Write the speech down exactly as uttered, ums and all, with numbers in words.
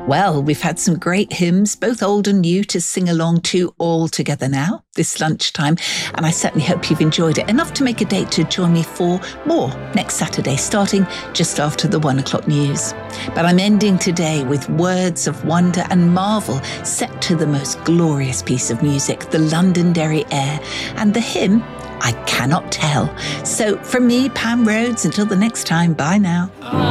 Well, we've had some great hymns, both old and new, to sing along to all together now this lunchtime, and I certainly hope you've enjoyed it enough to make a date to join me for more next Saturday, starting just after the one o'clock news. But I'm ending today with words of wonder and marvel set to the most glorious piece of music, the Londonderry Air, and the hymn, I Cannot Tell. So from me, Pam Rhodes, until the next time, bye now.